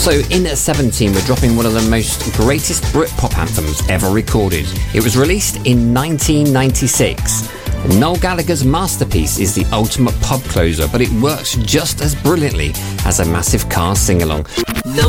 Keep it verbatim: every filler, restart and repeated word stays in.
So in at seventeen, we're dropping one of the most greatest Britpop anthems ever recorded. It was released in nineteen ninety-six. Noel Gallagher's masterpiece is the ultimate pub closer, but it works just as brilliantly as a massive car sing-along.